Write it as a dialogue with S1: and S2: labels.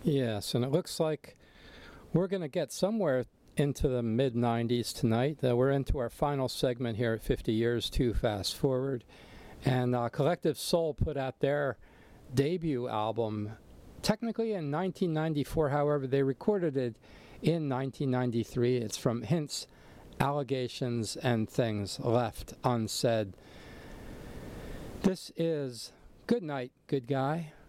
S1: Yes, and it looks like we're going to get somewhere into the mid-90s tonight. We're into our final segment here at 50 Years to Fast Forward. And Collective Soul put out their debut album technically in 1994. However, they recorded it in 1993. It's from Hints, Allegations, and Things Left Unsaid. This is Good Night, Good Guy.